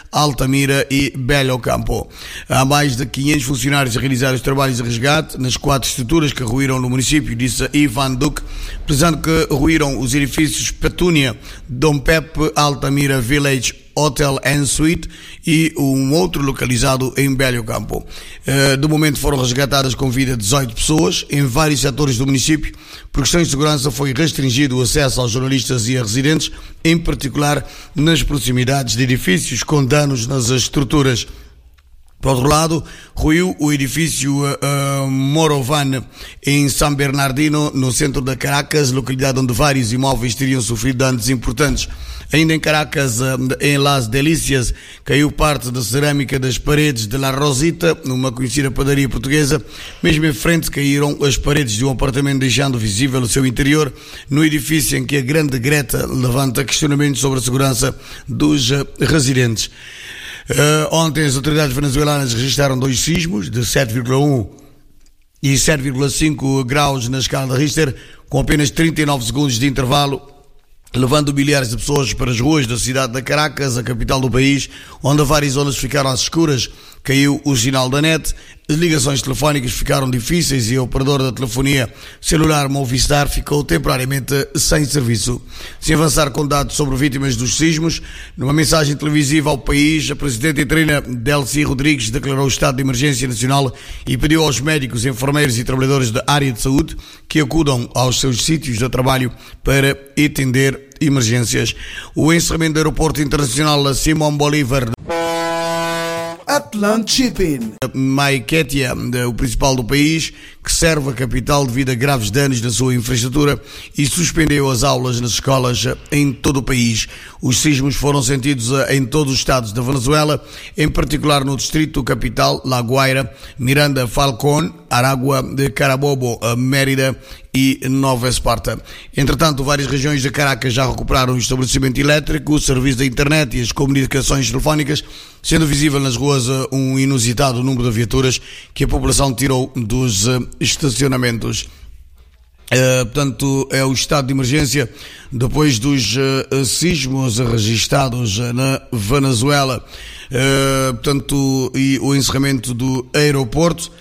Altamira e Belo Campo. Há mais de 500 funcionários a realizar os trabalhos de resgate nas 4 estruturas que ruíram no município, disse Ivan Duque, precisando que ruíram os edifícios Petúnia, Dom Pepe, Altamira Village Hotel and Suite e um outro localizado em Belo Campo. De momento foram resgatadas com vida 18 pessoas em vários setores do município. Por questões de segurança foi restringido o acesso aos jornalistas e a residentes, em particular nas proximidades de edifícios com danos nas estruturas. Por outro lado, ruiu o edifício Morovan em São Bernardino, no centro de Caracas, localidade onde vários imóveis teriam sofrido danos importantes. Ainda em Caracas, em Las Delícias, caiu parte da cerâmica das paredes de La Rosita, numa conhecida padaria portuguesa. Mesmo em frente caíram as paredes de um apartamento, deixando visível o seu interior, no edifício em que a Grande Greta levanta questionamentos sobre a segurança dos residentes. Ontem as autoridades venezuelanas registraram 2 sismos de 7,1 e 7,5 graus na escala de Richter, com apenas 39 segundos de intervalo, levando milhares de pessoas para as ruas da cidade de Caracas, a capital do país, onde várias zonas ficaram às escuras. Caiu o sinal da net, as ligações telefónicas ficaram difíceis e o operador da telefonia celular Movistar ficou temporariamente sem serviço. Sem avançar com dados sobre vítimas dos sismos, numa mensagem televisiva ao país, a presidente interina Delcy Rodrigues declarou o estado de emergência nacional e pediu aos médicos, enfermeiros e trabalhadores da área de saúde que acudam aos seus sítios de trabalho para atender emergências. O encerramento do aeroporto internacional Simón Bolívar Atlant Shipping, Maiquetia, o principal do país, que serve a capital devido a graves danos na sua infraestrutura, e suspendeu as aulas nas escolas em todo o país. Os sismos foram sentidos em todos os estados da Venezuela, em particular no distrito capital, La Guaira, Miranda, Falcón, Aragua de Carabobo, Mérida e Nova Esparta. Entretanto, várias regiões de Caracas já recuperaram o estabelecimento elétrico, o serviço da internet e as comunicações telefónicas, sendo visível nas ruas um inusitado número de viaturas que a população tirou dos estacionamentos. Portanto, é o estado de emergência depois dos sismos registados na Venezuela. Portanto, e o encerramento do aeroporto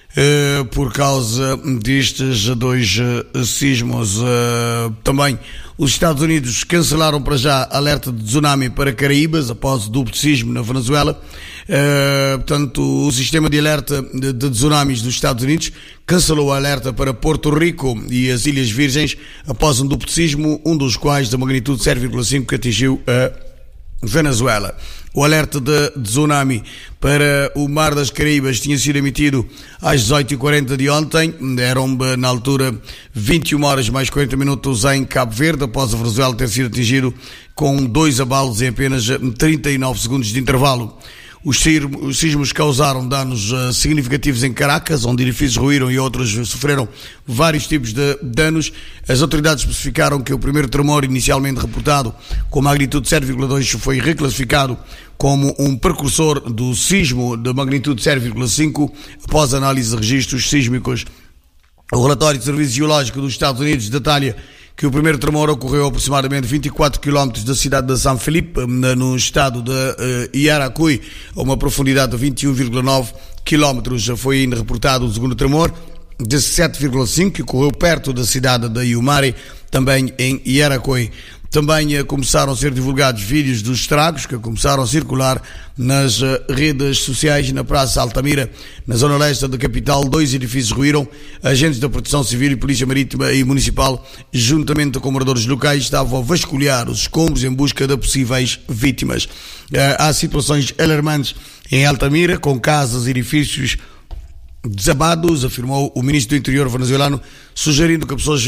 por causa destes 2 sismos. Também os Estados Unidos cancelaram para já alerta de tsunami para Caraíbas após o duplo sismo na Venezuela. Portanto, o sistema de alerta de tsunamis dos Estados Unidos cancelou o alerta para Porto Rico e as Ilhas Virgens após um duplo sismo, um dos quais da magnitude 7,5 que atingiu a Venezuela. O alerta de tsunami para o Mar das Caraíbas tinha sido emitido às 18h40 de ontem. Eram, na altura, 21 horas mais 40 minutos em Cabo Verde, após a Venezuela ter sido atingido com 2 abalos em apenas 39 segundos de intervalo. Os sismos causaram danos significativos em Caracas, onde edifícios ruíram e outros sofreram vários tipos de danos. As autoridades especificaram que o primeiro tremor inicialmente reportado com magnitude 7,2 foi reclassificado como um precursor do sismo de magnitude 7,5 após análise de registros sísmicos. O relatório do Serviço Geológico dos Estados Unidos detalha que o primeiro tremor ocorreu a aproximadamente 24 km da cidade de São Felipe, no estado de Yaracuy, a uma profundidade de 21,9 km. Foi ainda reportado o segundo tremor, de 7,5, que ocorreu perto da cidade de Yumari, também em Yaracuy. Também começaram a ser divulgados vídeos dos estragos que começaram a circular nas redes sociais. Na Praça Altamira, na zona leste da capital, 2 edifícios ruíram. Agentes da Proteção Civil e Polícia Marítima e Municipal, juntamente com moradores locais, estavam a vasculhar os escombros em busca de possíveis vítimas. Há situações alarmantes em Altamira, com casas e edifícios desabados, afirmou o ministro do Interior venezuelano, sugerindo que pessoas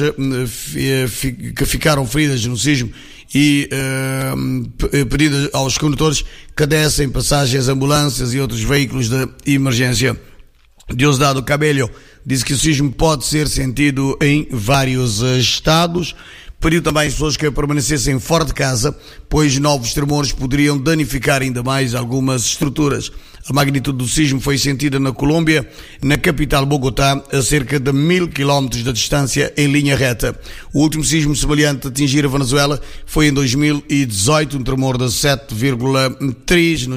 que ficaram feridas no sismo e pedindo aos condutores que dessem passagem às ambulâncias e outros veículos de emergência. Diosdado Cabello disse que o sismo pode ser sentido em vários estados. Pediu também às pessoas que permanecessem fora de casa, pois novos tremores poderiam danificar ainda mais algumas estruturas. A magnitude do sismo foi sentida na Colômbia, na capital Bogotá, a cerca de 1000 km de distância em linha reta. O último sismo semelhante a atingir a Venezuela foi em 2018, um tremor de 7,3